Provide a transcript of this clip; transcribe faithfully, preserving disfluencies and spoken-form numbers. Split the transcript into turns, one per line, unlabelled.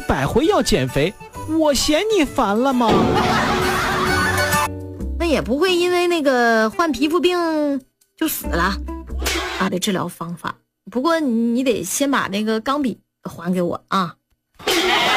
百回要减肥，我嫌你烦了吗？
那也不会因为那个患皮肤病就死了啊的治疗方法。不过你得先把那个钢笔还给我啊。